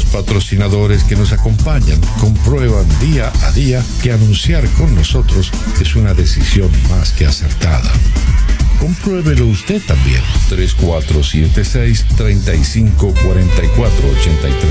patrocinadores que nos acompañan comprueban día a día que anunciar con nosotros es una decisión más que acertada. Compruébelo usted también. 3476-3544-83.